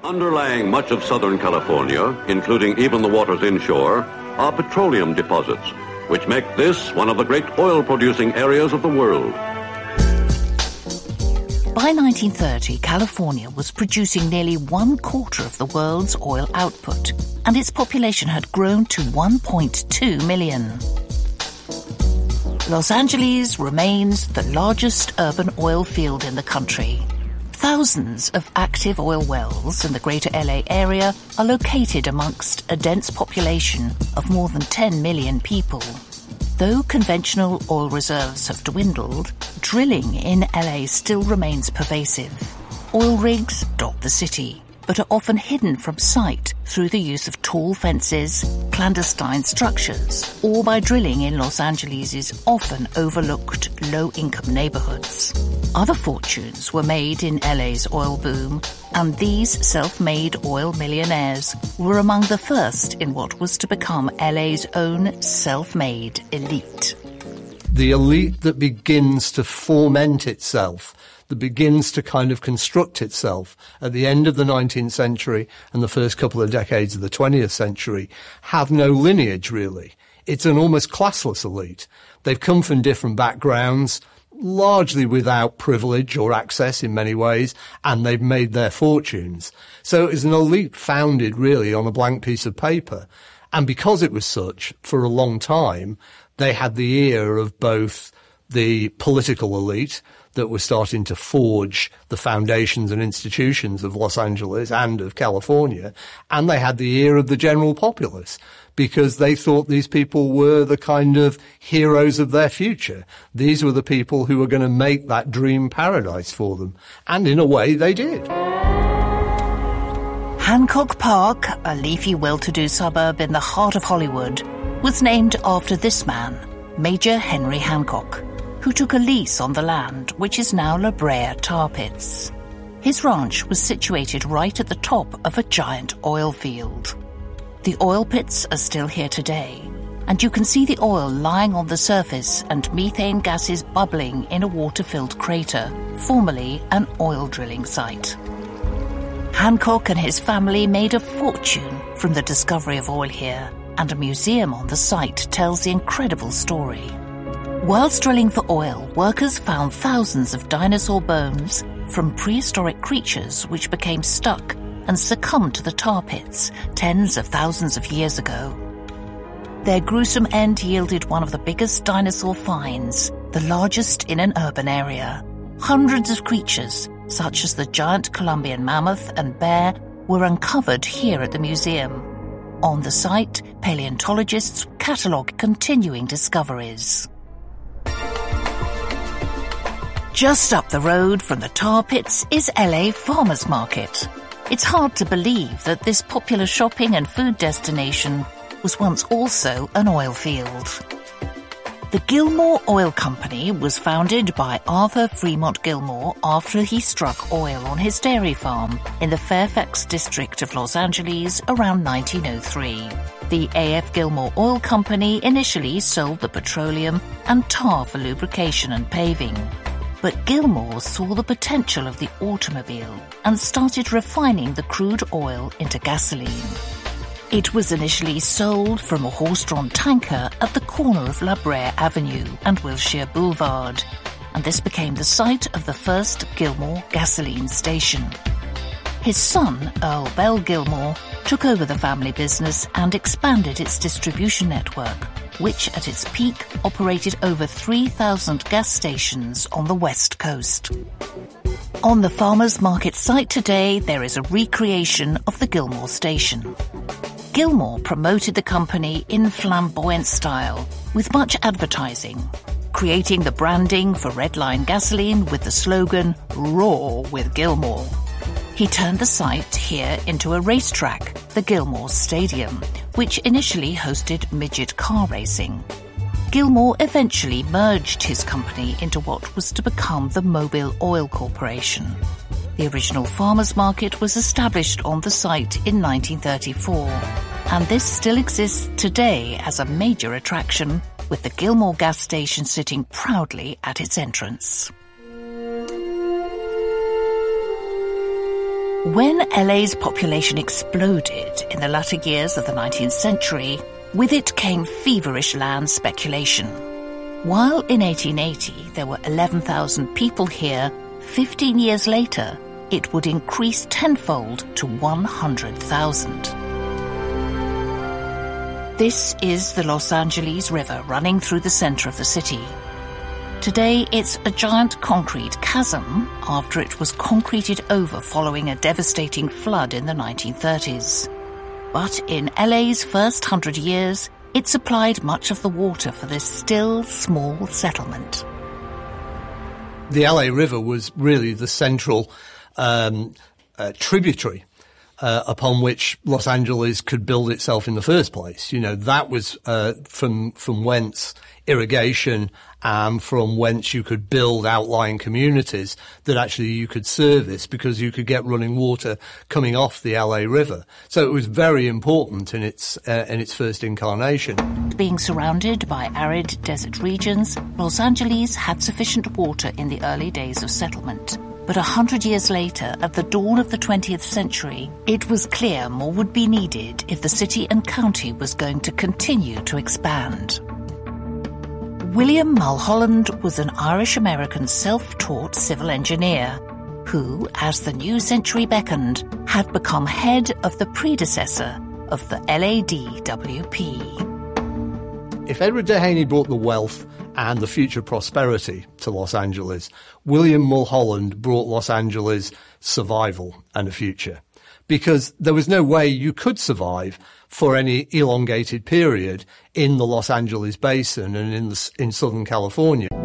Underlying much of Southern California, including even the waters inshore, are petroleum deposits, which make this one of the great oil-producing areas of the world. By 1930, California was producing nearly 1/4 of the world's oil output, and its population had grown to 1.2 million. Los Angeles remains the largest urban oil field in the country. Thousands of active oil wells in the greater LA area are located amongst a dense population of more than 10 million people. Though conventional oil reserves have dwindled, drilling in LA still remains pervasive. Oil rigs dot the city, but are often hidden from sight through the use of tall fences, clandestine structures, or by drilling in Los Angeles' often overlooked low-income neighborhoods. Other fortunes were made in LA's oil boom, and these self-made oil millionaires were among the first in what was to become LA's own self-made elite. The elite that begins to foment itself, that begins to kind of construct itself at the end of the 19th century and the first couple of decades of the 20th century, have no lineage, really. It's an almost classless elite. They've come from different backgrounds, largely without privilege or access in many ways, and they've made their fortunes. So it was an elite founded really on a blank piece of paper. And because it was such, for a long time, they had the ear of both the political elite that were starting to forge the foundations and institutions of Los Angeles and of California, and they had the ear of the general populace, because they thought these people were the kind of heroes of their future. These were the people who were going to make that dream paradise for them. And in a way, they did. Hancock Park, a leafy, well-to-do suburb in the heart of Hollywood, was named after this man, Major Henry Hancock, who took a lease on the land, which is now La Brea Tar Pits. His ranch was situated right at the top of a giant oil field. The oil pits are still here today, and you can see the oil lying on the surface and methane gases bubbling in a water-filled crater, formerly an oil drilling site. Hancock and his family made a fortune from the discovery of oil here, and a museum on the site tells the incredible story. Whilst drilling for oil, workers found thousands of dinosaur bones from prehistoric creatures which became stuck and succumbed to the tar pits tens of thousands of years ago. Their gruesome end yielded one of the biggest dinosaur finds, the largest in an urban area. Hundreds of creatures, such as the giant Columbian mammoth and bear, were uncovered here at the museum. On the site, paleontologists catalogue continuing discoveries. Just up the road from the tar pits is LA Farmers Market. It's hard to believe that this popular shopping and food destination was once also an oil field. The Gilmore Oil Company was founded by Arthur Fremont Gilmore after he struck oil on his dairy farm in the Fairfax district of Los Angeles around 1903. The A.F. Gilmore Oil Company initially sold the petroleum and tar for lubrication and paving. But Gilmore saw the potential of the automobile and started refining the crude oil into gasoline. It was initially sold from a horse-drawn tanker at the corner of La Brea Avenue and Wilshire Boulevard, and this became the site of the first Gilmore gasoline station. His son, Earl Bell Gilmore, took over the family business and expanded its distribution network, which at its peak operated over 3,000 gas stations on the West Coast. On the farmers' market site today, there is a recreation of the Gilmore station. Gilmore promoted the company in flamboyant style, with much advertising, creating the branding for Redline gasoline with the slogan, "Roar with Gilmore." He turned the site here into a racetrack, the Gilmore Stadium, which initially hosted midget car racing. Gilmore eventually merged his company into what was to become the Mobile Oil Corporation. The original farmers' market was established on the site in 1934, and this still exists today as a major attraction, with the Gilmore gas station sitting proudly at its entrance. When LA's population exploded in the latter years of the 19th century, with it came feverish land speculation. While in 1880 there were 11,000 people here, 15 years later it would increase tenfold to 100,000. This is the Los Angeles River running through the center of the city. Today it's a giant concrete chasm after it was concreted over following a devastating flood in the 1930s. But in LA's first 100 years, it supplied much of the water for this still small settlement. The LA River was really the central tributary upon which Los Angeles could build itself in the first place. You know, that was from whence irrigation and from whence you could build outlying communities that actually you could service, because you could get running water coming off the LA River. So it was very important in its first incarnation. Being surrounded by arid desert regions, Los Angeles had sufficient water in the early days of settlement. But 100 years later, at the dawn of the 20th century, it was clear more would be needed if the city and county was going to continue to expand. William Mulholland was an Irish-American self-taught civil engineer who, as the new century beckoned, had become head of the predecessor of the LADWP. If Edward Dehaney brought the wealth and the future prosperity to Los Angeles, William Mulholland brought Los Angeles survival and a future. Because there was no way you could survive for any elongated period in the Los Angeles basin and in Southern California.